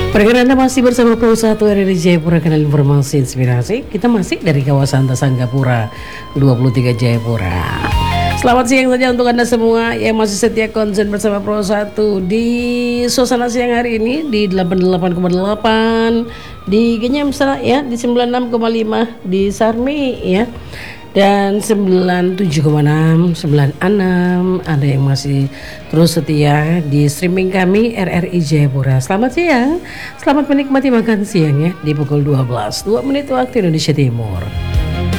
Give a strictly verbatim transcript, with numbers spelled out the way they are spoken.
Perkenalkan Anda masih bersama Pro satu R R I Jayapura, kanal informasi inspirasi. Kita masih dari kawasan Tasanggapura dua puluh tiga Jayapura. Selamat siang saja untuk Anda semua yang masih setia konsen bersama Pro satu di suasana siang hari ini di delapan puluh delapan koma delapan di Genyam sana ya, di sembilan puluh enam koma lima di Sarmi ya. Dan sembilan puluh tujuh koma enam, sembilan puluh enam ada yang masih terus setia di streaming kami R R I Jayapura. Selamat siang, selamat menikmati makan siang ya di pukul dua belas dua menit waktu Indonesia Timur.